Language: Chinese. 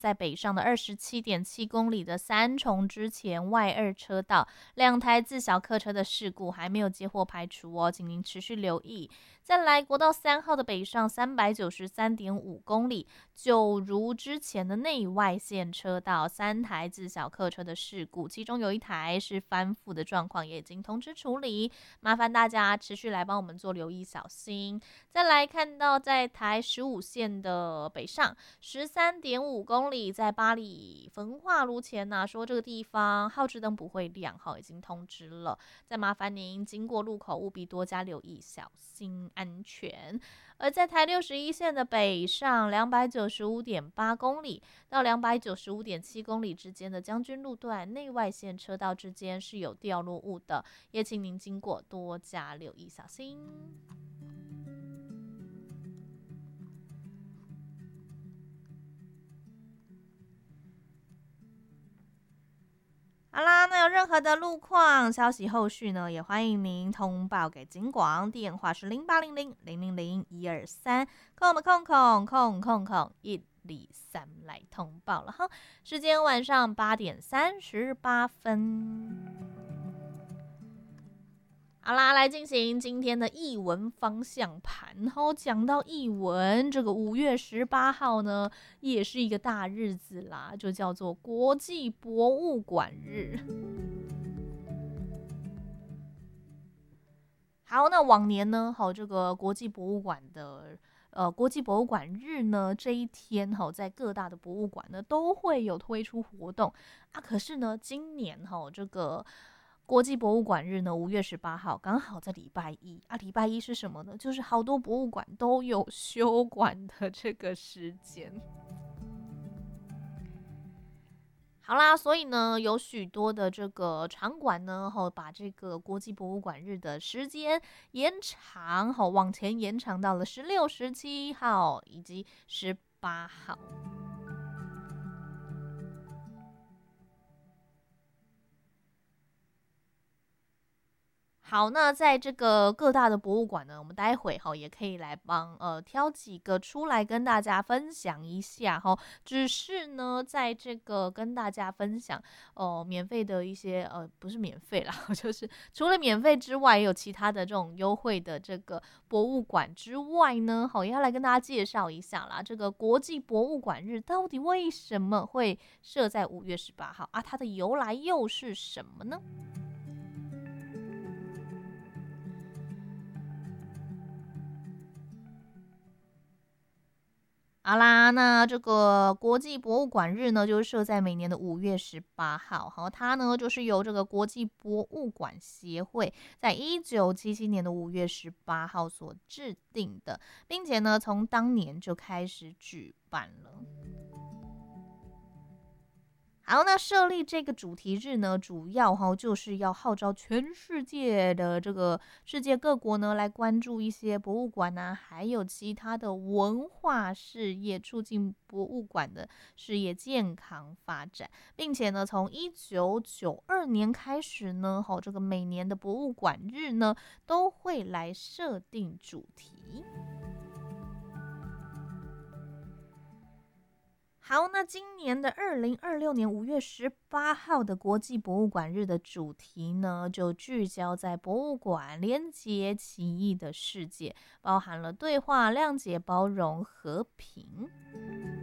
在北上的27.7公里的三重之前外二车道2台自小客车的事故还没有接获排除哦，请您持续留意。再来国道3号的北上393.5公里，就如之前的内外线车道3台自小客车的事故，其中有1台是翻覆的状况，也已经通知处理，麻烦大家持续来帮我们做留意小心。再来看到在台15线的北上13.5公里，在八里焚化炉前说这个地方号志灯不会亮，已经通知了，再麻烦您经过路口务必多加留意，小心安全。而在台61线的北上295.8公里到295.7公里之间的将军路段内外线车道之间是有掉落物的，也请您经过多加留意，小心。好啦，那有任何的路况消息后续呢，也欢迎您通报给警广，电话是0800-000-123，空的空103来通报了哈。时间晚上8点38分。好啦，来进行今天的艺文方向盘。讲到艺文，这个5月18号呢，也是一个大日子啦，就叫做国际博物馆日。好，那往年呢，这个国际博物馆日呢，这一天在各大的博物馆呢都会有推出活动啊。可是呢，今年这个国际博物馆日呢，5月18号刚好在礼拜一啊。礼拜一是什么呢？就是好多博物馆都有休馆的这个时间。好啦，所以呢，有许多的这个场馆呢，把这个国际博物馆日的时间延长，往前延长到了16、17号以及18号。好，那在这个各大的博物馆呢，我们待会也可以来挑几个出来跟大家分享一下只是呢，在这个跟大家分享免费的一些不是免费啦，就是除了免费之外，也有其他的这种优惠的这个博物馆之外呢，也要来跟大家介绍一下啦。这个国际博物馆日到底为什么会设在5月18号啊？它的由来又是什么呢？好啦，那这个国际博物馆日呢，就是设在每年的5月18号。它呢就是由这个国际博物馆协会在1977年的5月18号所制定的，并且呢从当年就开始举办了。好，那设立这个主题日呢，主要就是要号召全世界的这个世界各国呢来关注一些博物馆啊，还有其他的文化事业，促进博物馆的事业健康发展，并且呢，从1992年开始呢，这个每年的博物馆日呢都会来设定主题。好，那今年的2026年5月18号的国际博物馆日的主题呢，就聚焦在博物馆连结奇异的世界，包含了对话、谅解、包容、和平。